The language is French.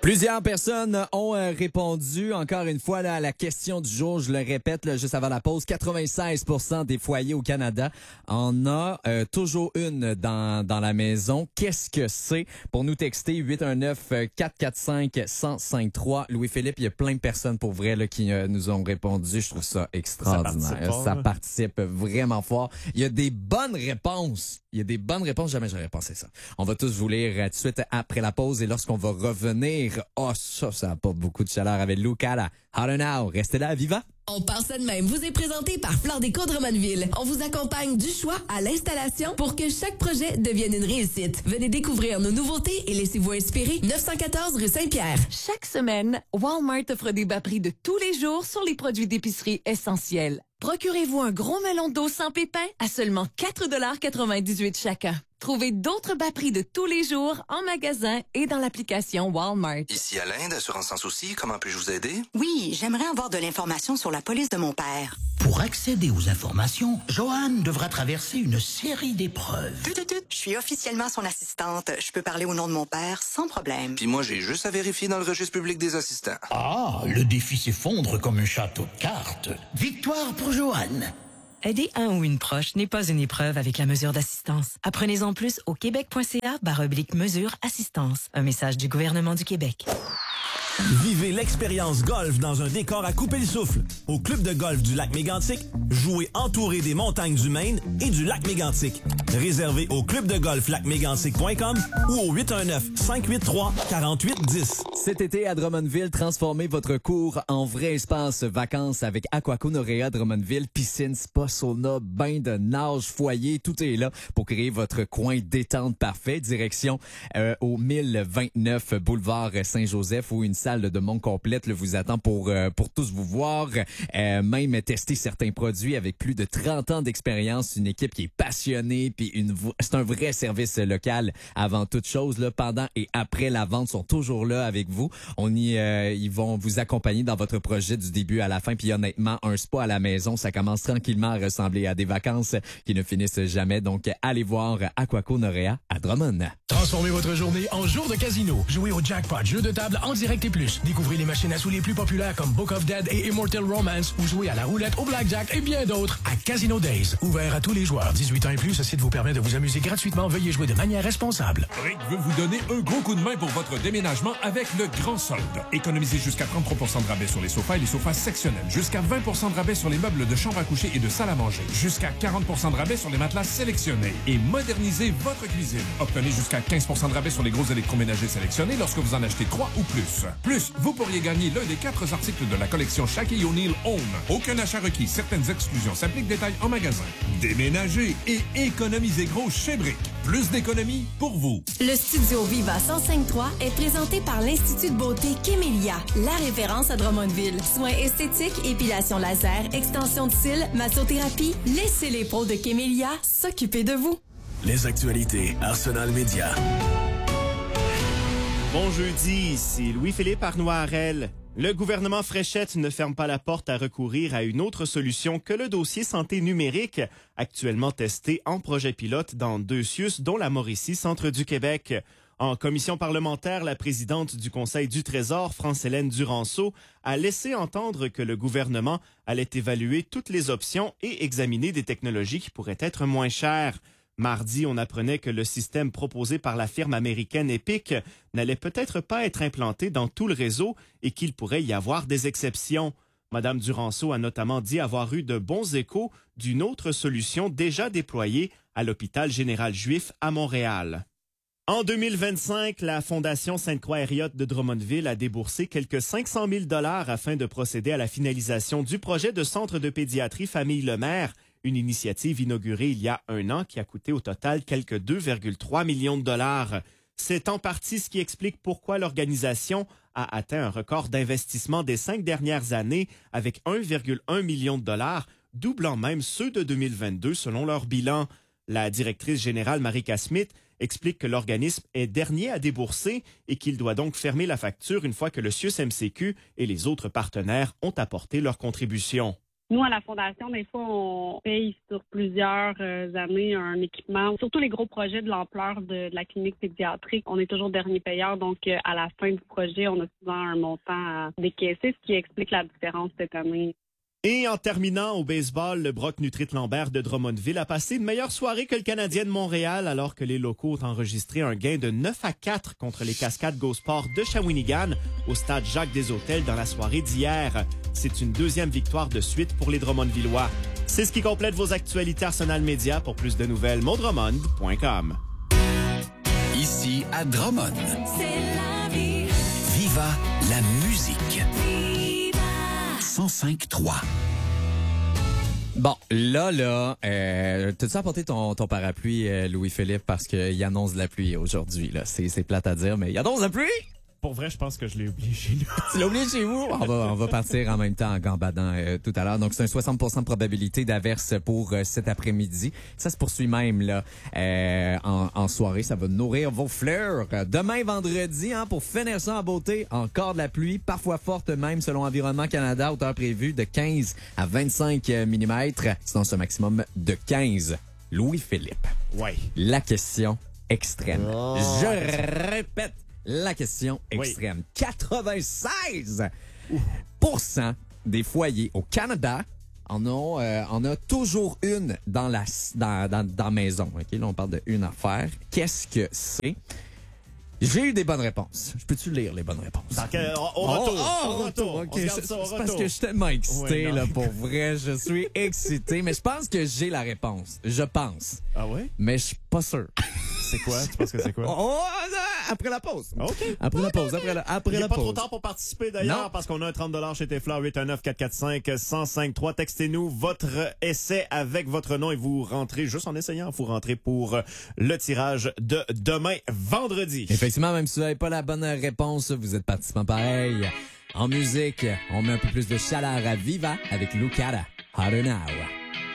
Plusieurs personnes ont répondu, encore une fois, là, à la question du jour. Je le répète, là, juste avant la pause, 96% des foyers au Canada en a toujours une dans la maison. Qu'est-ce que c'est? Pour nous texter, 819-445-1053. Louis-Philippe, il y a plein de personnes pour vrai là, qui nous ont répondu. Je trouve ça extraordinaire. Ça participe vraiment fort. Il y a des bonnes réponses. Jamais j'aurais pensé ça. On va tous vous lire tout de suite après la pause et lorsqu'on va revenir, ça apporte beaucoup de chaleur avec Luca là. How now? Restez là, Viva! On part ça de même. Vous est présenté par Flore Déco Drummondville. On vous accompagne du choix à l'installation pour que chaque projet devienne une réussite. Venez découvrir nos nouveautés et laissez-vous inspirer. 914 rue Saint-Pierre. Chaque semaine, Walmart offre des bas prix de tous les jours sur les produits d'épicerie essentiels. Procurez-vous un gros melon d'eau sans pépins à seulement 4,98 chacun. Trouvez d'autres bas prix de tous les jours en magasin et dans l'application Walmart. Ici Alain d'Assurance Sans Souci, comment puis-je vous aider? Oui, j'aimerais avoir de l'information sur la police de mon père. Pour accéder aux informations, Joanne devra traverser une série d'épreuves. Je suis officiellement son assistante. Je peux parler au nom de mon père sans problème. Puis moi, j'ai juste à vérifier dans le registre public des assistants. Ah, le défi s'effondre comme un château de cartes. Victoire pour Joanne. Aider un ou une proche n'est pas une épreuve avec la mesure d'assistance. Apprenez-en plus au québec.ca/mesure assistance. Un message du gouvernement du Québec. Vivez l'expérience golf dans un décor à couper le souffle. Au club de golf du lac Mégantic, jouez entouré des montagnes du Maine et du lac Mégantic. Réservez au clubdegolflacmégantic.com ou au 819-583-4810. Cet été à Drummondville, transformez votre cours en vrai espace vacances avec Aquacon Auréa Drummondville, piscine, spa, sauna, bain de nage, foyer, tout est là pour créer votre coin détente parfait. Direction au 1029 boulevard Saint-Joseph où une salle de monde complète vous attend pour tous vous voir. Même tester certains produits avec plus de 30 ans d'expérience, une équipe qui est passionnée, puis c'est un vrai service local avant toute chose. Là, pendant et après la vente, sont toujours là avec vous. Ils vont vous accompagner dans votre projet du début à la fin. Puis honnêtement, un spa à la maison, ça commence tranquillement à ressembler à des vacances qui ne finissent jamais. Donc, allez voir Aquacon Auréa à Drummond. Transformez votre journée en jour de casino. Jouez au jackpot, jeu de table en direct et plus. Découvrez les machines à sous les plus populaires comme Book of Dead et Immortal Romance ou jouez à la roulette, au blackjack et bien d'autres à Casino Days. Ouvert à tous les joueurs. 18 ans et plus, ce site vous permet de vous amuser gratuitement. Veuillez jouer de manière responsable. Rick veut vous donner un gros coup de main pour votre déménagement avec le grand solde. Économisez jusqu'à 33% de rabais sur les sofas et les sofas sectionnels. Jusqu'à 20% de rabais sur les meubles de chambre à coucher et de salle à manger. Jusqu'à 40% de rabais sur les matelas sélectionnés. Et modernisez votre cuisine. Obtenez jusqu'à 15% de rabais sur les gros électroménagers sélectionnés lorsque vous en achetez 3 ou plus. Plus, vous pourriez gagner l'un des 4 articles de la collection Shaquille O'Neal Home. Aucun achat requis. Certaines exclusions s'appliquent. Détails en magasin. Déménagez et économisez gros chez Brick. Plus d'économies pour vous. Le studio Viva 105.3 est présenté par l'Institut de beauté Kémélia, la référence à Drummondville. Soins esthétiques, épilation laser, extension de cils, massothérapie. Laissez les pros de Kémélia s'occuper de vous. Les actualités Arsenal Média. Bon jeudi, ici Louis-Philippe Arnois-Harel. Le gouvernement Fréchette ne ferme pas la porte à recourir à une autre solution que le dossier santé numérique, actuellement testé en projet pilote dans 2 CIUS, dont la Mauricie, centre du Québec. En commission parlementaire, la présidente du Conseil du Trésor, France-Hélène Duranceau, a laissé entendre que le gouvernement allait évaluer toutes les options et examiner des technologies qui pourraient être moins chères. Mardi, on apprenait que le système proposé par la firme américaine Epic n'allait peut-être pas être implanté dans tout le réseau et qu'il pourrait y avoir des exceptions. Madame Duranceau a notamment dit avoir eu de bons échos d'une autre solution déjà déployée à l'hôpital général juif à Montréal. En 2025, la Fondation Sainte-Croix-Hériote de Drummondville a déboursé quelques 500 000 $ afin de procéder à la finalisation du projet de centre de pédiatrie Famille Lemaire, une initiative inaugurée il y a 1 an qui a coûté au total quelques 2,3 millions de $. C'est en partie ce qui explique pourquoi l'organisation a atteint un record d'investissement des 5 dernières années avec 1,1 million de $, doublant même ceux de 2022 selon leur bilan. La directrice générale Marika Smith explique que l'organisme est dernier à débourser et qu'il doit donc fermer la facture une fois que le CIUS-MCQ et les autres partenaires ont apporté leur contribution. Nous, à la Fondation, des fois, on paye sur plusieurs années un équipement. Surtout les gros projets de l'ampleur de la clinique pédiatrique. On est toujours dernier payeur, donc à la fin du projet, on a souvent un montant à décaisser, ce qui explique la différence cette année. Et en terminant au baseball, le Brock Nutrit Lambert de Drummondville a passé une meilleure soirée que le Canadien de Montréal alors que les locaux ont enregistré un gain de 9-4 contre les Cascades Go Sport de Shawinigan au stade Jacques-des-Hôtels dans la soirée d'hier. C'est une deuxième victoire de suite pour les Drummondvillois. C'est ce qui complète vos actualités Arsenal Média. Pour plus de nouvelles, mondrummond.com. Ici à Drummond. C'est la vie. Viva la musique. 105.3. Bon, là, t'as-tu apporté ton parapluie, Louis-Philippe, parce qu'il annonce de la pluie aujourd'hui, là. C'est plate à dire, mais il annonce de la pluie! Pour vrai, je pense que je l'ai oublié chez nous. Tu l'as oublié chez vous? On va partir en même temps en gambadant tout à l'heure. Donc, c'est un 60% de probabilité d'averse pour cet après-midi. Ça se poursuit même là en soirée. Ça va nourrir vos fleurs. Demain, vendredi, pour finir ça en beauté, encore de la pluie, parfois forte même selon Environnement Canada, hauteur prévue de 15 à 25 mm. Sinon, c'est un maximum de 15. Louis-Philippe. Ouais. La question extrême. Oh, Je répète. La question extrême. Oui. 96% des foyers au Canada en a toujours une dans la maison. Okay? Là, on parle de une affaire. Qu'est-ce que c'est? J'ai eu des bonnes réponses. Je peux-tu lire les bonnes réponses? Au retour. Okay. C'est parce que je suis tellement excité, là, pour vrai. Je suis excité, mais je pense que j'ai la réponse. Je pense. Ah ouais? Mais je suis pas sûr. C'est quoi? Tu penses que c'est quoi? Après la pause. OK. Après la pause. Il n'y a pas trop tard pour participer d'ailleurs, parce qu'on a un 30$ chez Tefla, 819-445-1053. Textez-nous votre essai avec votre nom et vous rentrez, juste en essayant, vous rentrez pour le tirage de demain, vendredi. Effectivement, même si vous n'avez pas la bonne réponse, vous êtes participant pareil. En musique, on met un peu plus de chaleur à Viva avec Lucada. Harder Now.